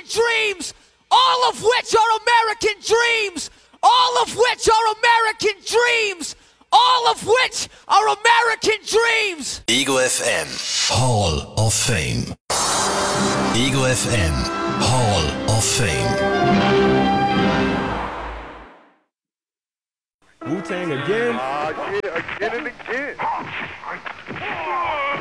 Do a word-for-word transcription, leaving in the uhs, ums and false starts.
dreams, all of which are American dreams, all of which are American dreams, all of which are American dreams. Ego F M Hall of Fame. Ego F M Hall of Fame. Wu-Tang again? Ah, uh, yeah, again and again.